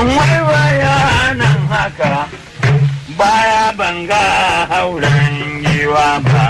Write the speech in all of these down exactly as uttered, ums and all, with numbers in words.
in waiwaya nan haka baya banga hauren giwa ba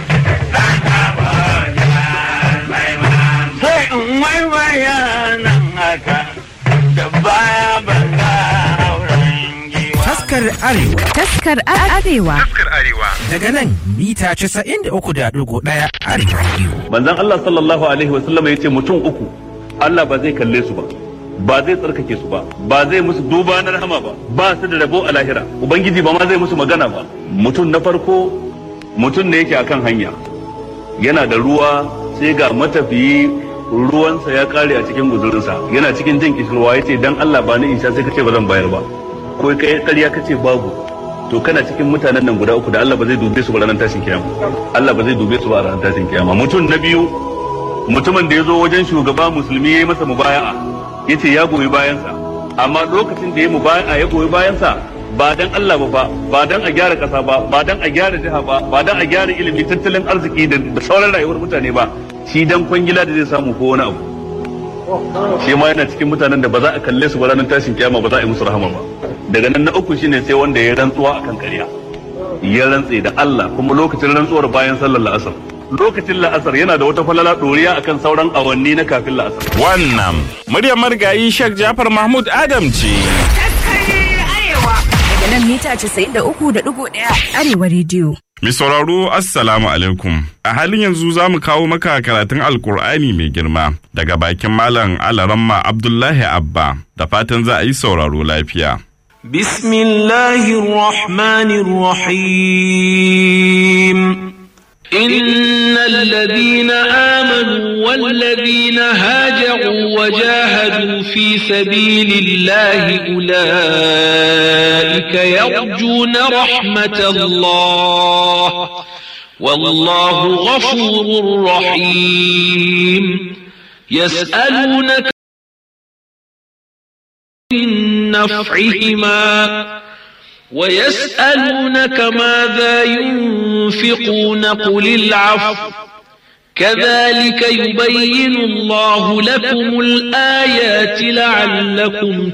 sai in waiwaya nan haka da baya banga hauren giwa. Taskar Arewa. Taskar Arewa. Taskar Arewa. Daga nan mita casa'in da uku da ɗigo ɗaya Arewa Radio. Manzon Allah sallallahu alaihi wa sallam yace mutum uku Allah ba zai kalle su ba, ba zai tsarkake su ba, ba zai musu duba na rahama ba, ba su da rabo a lahira. Ubangiji ba ma zai musu magana ba. Mutum na farko mutum ne yake akan hanya, yana da ruwa sai ga matafiyi ruwansa ya kare a cikin guzurinsa, yana cikin jin kishirwa yace dan Allah ba ni in sha sai kace ba zan bayar ba, ko kai ƙarya kace babu. To kana cikin mutanen nan guda uku da Allah ba zai dube su ba ranar tashin kiyama. Allah ba zai dube su ba ranar tashin kiyama. Mutum na biyu mutumin da ya zo wajen shugaba musulmi ya yi masa mubaya'a yace ya goyi bayansa, amma lokacin da ya mubaya'a ya goyi bayansa ba dan Allah ba fa, ba dan a gyara kasa ba, ba dan a gyara jiha ba, ba dan a gyara ilimi, tattalin arziki da sauran rayuwar mutane ba, shi dan kwangila da zai samu ko wani abu. Shi ma yana cikin mutanen da ba za a kalle su ba ranar tashin kiyama, ba za a yi musu rahama ba. Daga nan na uku shine sai wanda ya rantsuwa akan ƙarya, ya rantse da Allah kuma lokacin rantsuwar bayan sallar la'asar. Lokacin la'asar yana da wata falala ɗoriya akan sauran awanni na kafin la'asar. Wannan muryar marigayi Sheikh Jafar Mahmud Adam ce. Daga nan mita casa'in da uku da ɗigo ɗaya Arewa Radio. Mai sauraro Assalamu alaikum. A halin yanzu za mu kawo maka karatun Alkur'ani mai girma daga bakin Malam Alaramma Abdullahi Abba, da fatan za a yi sauraro lafiya. بسم الله الرحمن الرحيم إن الذين آمنوا والذين هاجروا وجاهدوا في سبيل الله أولئك يرجون رحمة الله والله غفور رحيم يسألونك نفعهما ويسألونك ماذا ينفقون قل العفو كذلك يبين الله لكم الآيات لعلكم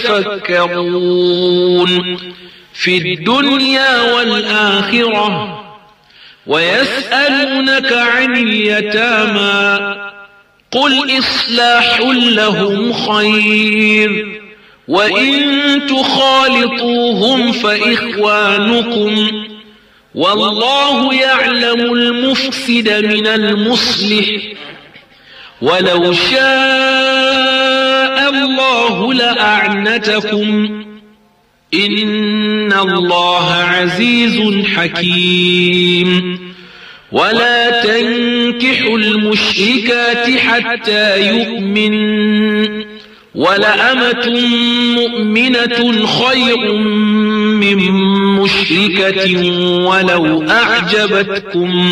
تتفكرون في الدنيا والآخرة ويسألونك عن اليتامى قل إصلاح لهم خير وإن تخالطوهم فإخوانكم والله يعلم المفسد من المصلح ولو شاء الله لأعنتكم إن الله عزيز حكيم ولا تنكحوا المشركات حتى يؤمنن ولأمة مؤمنة خير من مشركة ولو أعجبتكم